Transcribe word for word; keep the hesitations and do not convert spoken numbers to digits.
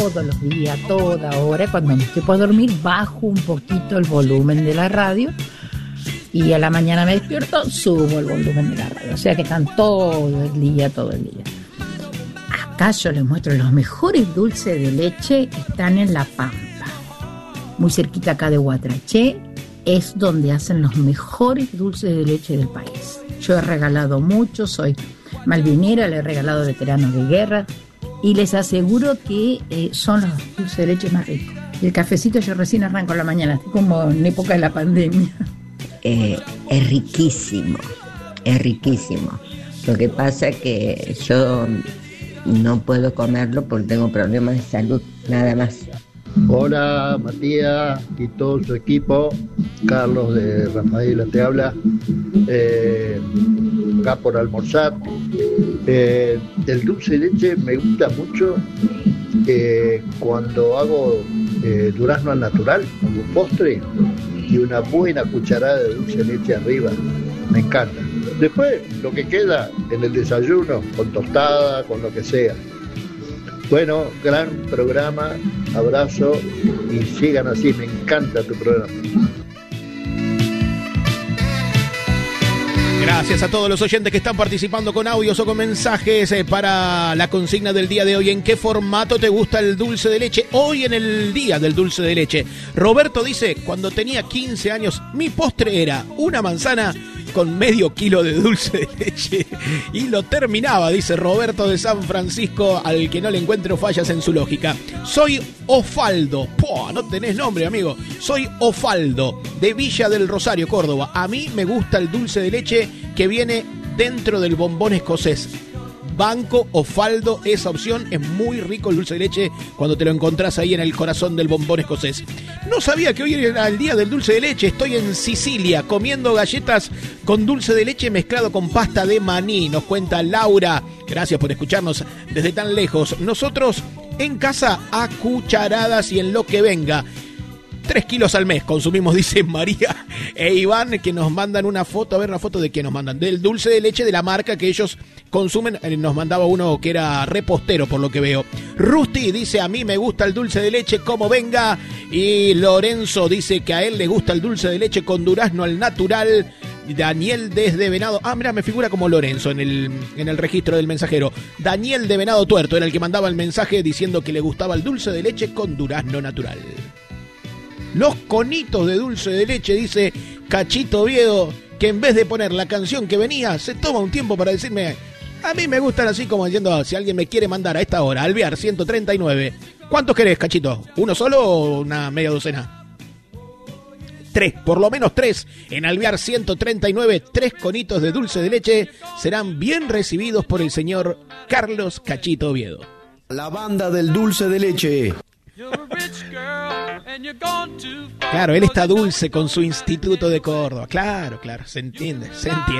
todos los días, toda hora. Cuando me estoy por dormir, bajo un poquito el volumen de la radio y a la mañana me despierto, subo el volumen de la radio. O sea que están todo el día, todo el día. Acá yo les muestro los mejores dulces de leche, están en La Pampa, muy cerquita acá de Huatraché. Es donde hacen los mejores dulces de leche del país. Yo he regalado mucho, soy malvinera, le he regalado a veteranos de guerra y les aseguro que eh, son los dulces de leche más ricos. Y el cafecito yo recién arranco en la mañana, estoy como en época de la pandemia. Eh, es riquísimo, es riquísimo. Lo que pasa es que yo no puedo comerlo porque tengo problemas de salud, nada más. Hola Matías y todo su equipo, Carlos de Rafaela te habla, eh, acá por almorzar. Eh, el dulce de leche me gusta mucho eh, cuando hago eh, durazno al natural, como postre, y una buena cucharada de dulce de leche arriba, me encanta. Después lo que queda en el desayuno, con tostada, con lo que sea. Bueno, gran programa, abrazo y sigan así, me encanta tu programa. Gracias a todos los oyentes que están participando con audios o con mensajes eh, para la consigna del día de hoy. ¿En qué formato te gusta el dulce de leche? Hoy en el día del dulce de leche. Roberto dice, cuando tenía quince años, mi postre era una manzana con medio kilo de dulce de leche y lo terminaba, dice Roberto de San Francisco, al que no le encuentro fallas en su lógica. Soy Ofaldo, ¡Puah! No tenés nombre, amigo. Soy Ofaldo, de Villa del Rosario, Córdoba. A mí me gusta el dulce de leche que viene dentro del bombón escocés. Banco Ofaldo, esa opción, es muy rico el dulce de leche cuando te lo encontrás ahí en el corazón del bombón escocés. No sabía que hoy era el día del dulce de leche. Estoy en Sicilia comiendo galletas con dulce de leche mezclado con pasta de maní, nos cuenta Laura. Gracias por escucharnos desde tan lejos. Nosotros en casa a cucharadas y en lo que venga. Tres kilos al mes consumimos, dice María e Iván, que nos mandan una foto. A ver, la foto de qué nos mandan. Del dulce de leche de la marca que ellos consumen. Nos mandaba uno que era repostero, por lo que veo. Rusty dice, a mí me gusta el dulce de leche como venga. Y Lorenzo dice que a él le gusta el dulce de leche con durazno al natural. Daniel desde Venado. Ah, mira, me figura como Lorenzo en el, en el registro del mensajero. Daniel de Venado Tuerto era el que mandaba el mensaje diciendo que le gustaba el dulce de leche con durazno natural. Los conitos de dulce de leche, dice Cachito Oviedo, que en vez de poner la canción que venía, se toma un tiempo para decirme, a mí me gustan así como diciendo, si alguien me quiere mandar a esta hora, Alvear ciento treinta y nueve. ¿Cuántos querés, Cachito? ¿Uno solo o una media docena? Tres, por lo menos tres. En Alvear ciento treinta y nueve, tres conitos de dulce de leche serán bien recibidos por el señor Carlos Cachito Oviedo. La banda del dulce de leche. Claro, él está dulce con su instituto de Córdoba. Claro, claro, se entiende, se entiende.